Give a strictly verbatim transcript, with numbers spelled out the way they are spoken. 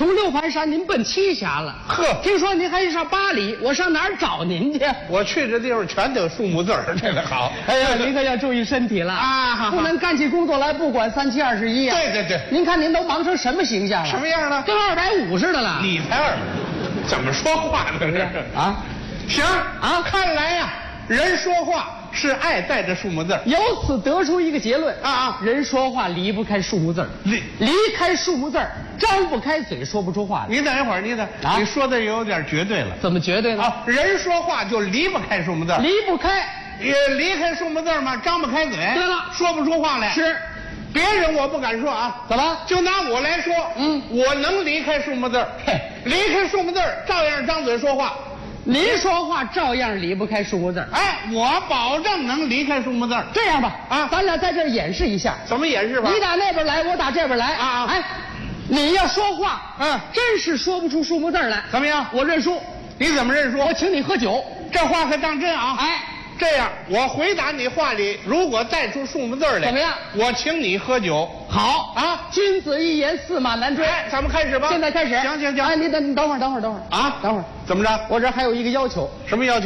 从六盘山您奔栖霞了。 呵， 听说您还上巴黎，我上哪儿找您去？ 我去这地方全得数目字儿，这个好。 哎呀，您可要注意身体了啊好好不能干起工作来不管三七二十一啊。 对对对， 您看您都忙成什么形象了？ 什么样了？ 跟二百五似的了。 你才二，怎么说话呢？这是啊， 行啊，看来呀、人说话是爱带着数目字儿。 由此得出一个结论啊啊人说话离不开数目字儿， 离离开数目字儿，张不开嘴，说不出话来。 你等一会儿，你等， 啊你说的有点绝对了。 怎么绝对呢？ 啊，人说话就离不开数目字儿， 离不开。 也离开数目字儿嘛，张不开嘴。 对了说不出话来。 是， 别人我不敢说啊。 怎么？ 就拿我来说， 嗯我能离开数目字儿， 嘿离开数目字儿，照样张嘴说话。 您说话照样离不开数目字儿。 哎，我保证能离开数目字儿。 这样吧， 啊咱俩在这儿演示一下。 怎么演示法？ 你打那边来，我打这边来。 啊啊哎，你要说话， 嗯真是说不出数目字儿来。 怎么样？ 我认输， 你怎么认输？ 我请你喝酒。 这话可当真啊！ 哎， 这样，我回答你话里如果带出数目字儿来， 怎么样？ 我请你喝酒。 好啊君子一言，驷马难追。 哎，咱们开始吧。 现在开始。 行行行。 哎，你等，你等会儿，等会儿，等会儿啊， 等会儿， 怎么着？ 我这还有一个要求。 什么要求？